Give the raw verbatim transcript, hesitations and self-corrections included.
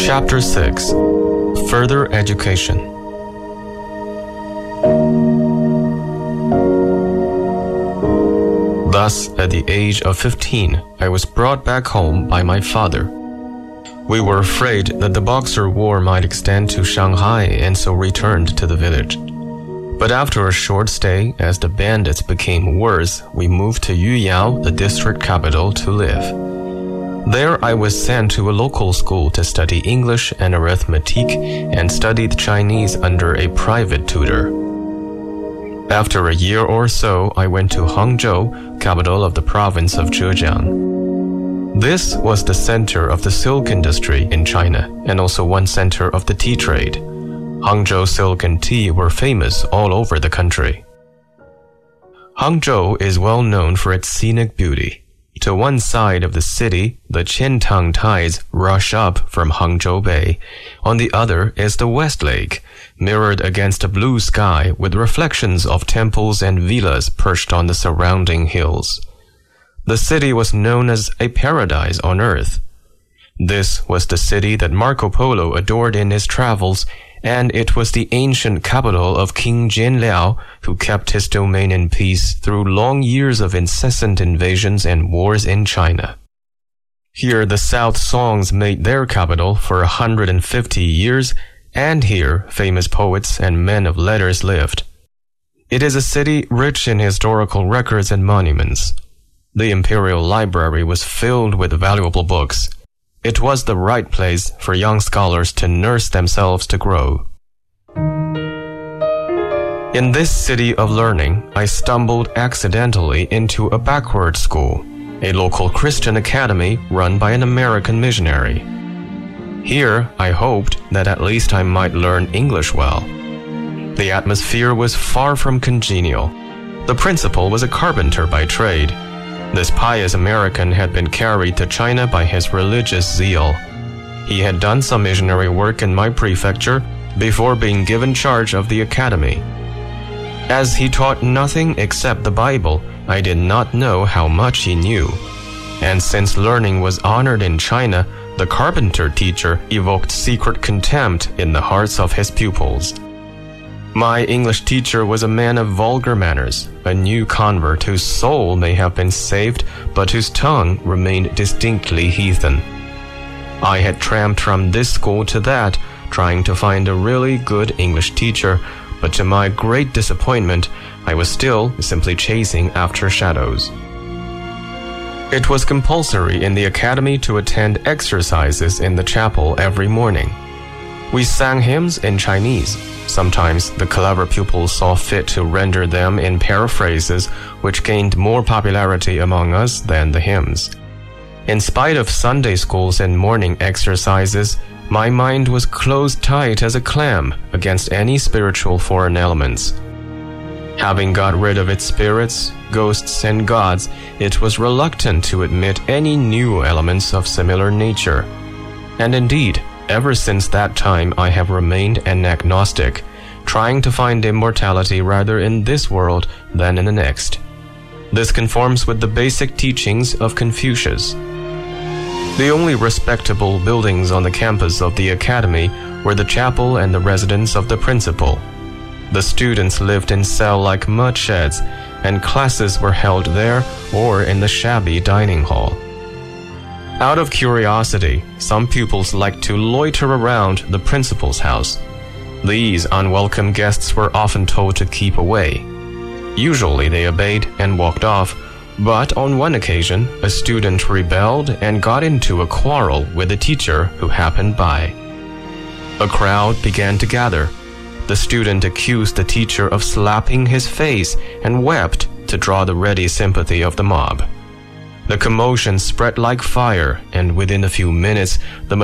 Chapter six. Further Education. Thus, at the age of fifteen, I was brought back home by my father. We were afraid that the Boxer War might extend to Shanghai and so returned to the village. But after a short stay, as the bandits became worse, we moved to Yuyao, the district capital, to live. There I was sent to a local school to study English and arithmetic and studied Chinese under a private tutor. After a year or so, I went to Hangzhou, capital of the province of Zhejiang. This was the center of the silk industry in China and also one center of the tea trade. Hangzhou silk and tea were famous all over the country. Hangzhou is well known for its scenic beauty. To one side of the city, the Qiantang tides rush up from Hangzhou Bay. On the other is the West Lake, mirrored against a blue sky with reflections of temples and villas perched on the surrounding hills. The city was known as a paradise on earth. This was the city that Marco Polo adored in his travels, and it was the ancient capital of King Jianliao, who kept his domain in peace through long years of incessant invasions and wars in China. Here the South Songs made their capital for a hundred and fifty years, and here famous poets and men of letters lived. It is a city rich in historical records and monuments. The Imperial Library was filled with valuable books. It was the right place for young scholars to nurse themselves to grow. In this city of learning, I stumbled accidentally into a backward school, a local Christian academy run by an American missionary. Here, I hoped that at least I might learn English well. The atmosphere was far from congenial. The principal was a carpenter by trade. This pious American had been carried to China by his religious zeal. He had done some missionary work in my prefecture before being given charge of the academy. As he taught nothing except the Bible, I did not know how much he knew. And since learning was honored in China, the carpenter teacher evoked secret contempt in the hearts of his pupils. My English teacher was a man of vulgar manners, a new convert whose soul may have been saved, but whose tongue remained distinctly heathen. I had tramped from this school to that, trying to find a really good English teacher, but to my great disappointment, I was still simply chasing after shadows. It was compulsory in the academy to attend exercises in the chapel every morning. We sang hymns in Chinese. Sometimes the clever pupils saw fit to render them in paraphrases, which gained more popularity among us than the hymns. In spite of Sunday schools and morning exercises, my mind was closed tight as a clam against any spiritual foreign elements. Having got rid of its spirits, ghosts, and gods, it was reluctant to admit any new elements of similar nature. And indeed, ever since that time I have remained an agnostic, trying to find immortality rather in this world than in the next. This conforms with the basic teachings of Confucius. The only respectable buildings on the campus of the academy were the chapel and the residence of the principal. The students lived in cell-like mud sheds, and classes were held there or in the shabby dining hall. Out of curiosity, some pupils liked to loiter around the principal's house. These unwelcome guests were often told to keep away. Usually they obeyed and walked off, but on one occasion, a student rebelled and got into a quarrel with a teacher who happened by. A crowd began to gather. The student accused the teacher of slapping his face and wept to draw the ready sympathy of the mob. The commotion spread like fire, and within a few minutes, the